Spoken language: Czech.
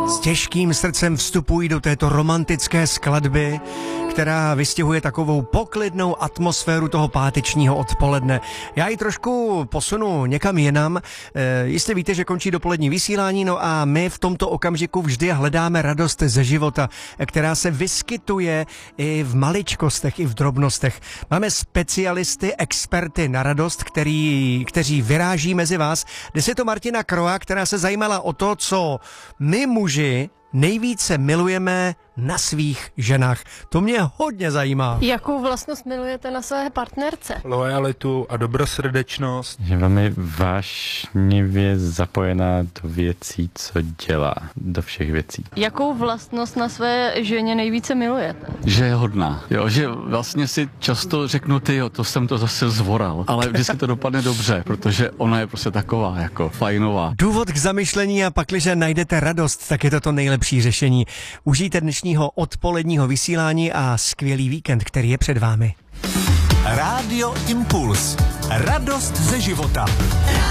S těžkým srdcem vstupují do této romantické skladby, která vystihuje takovou poklidnou atmosféru toho pátečního odpoledne. Já ji trošku posunu někam jinam. Jistě víte, že končí dopolední vysílání, no a my v tomto okamžiku vždy hledáme radost ze života, která se vyskytuje i v maličkostech, i v drobnostech. Máme specialisty, experty na radost, kteří vyráží mezi vás. Dnes je to Martina Kroa, která se zajímala o to, co my muži nejvíce milujeme na svých ženách. To mě hodně zajímá. Jakou vlastnost milujete na své partnerce? Lojalitu a dobrosrdečnost. Je velmi vášnivě zapojená do věcí, co dělá, do všech věcí. Jakou vlastnost na své ženě nejvíce milujete? Že je hodná. Jo, že vlastně si často řeknu, to jsem to zase zvoral. Ale vždycky to dopadne dobře, protože ona je prostě taková, jako fajnová. Důvod k zamyšlení a pakliže najdete radost, tak je to nejlepší řešení. Užijte dnešního odpoledního vysílání a skvělý víkend, který je před vámi. Rádio Impuls. Radost ze života.